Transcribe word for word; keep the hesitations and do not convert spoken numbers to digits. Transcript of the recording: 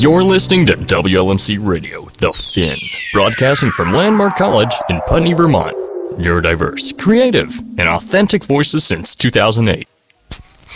You're listening to W L M C Radio, The Fin, broadcasting from Landmark College in Putney, Vermont. Neurodiverse, creative, and authentic voices since two thousand eight.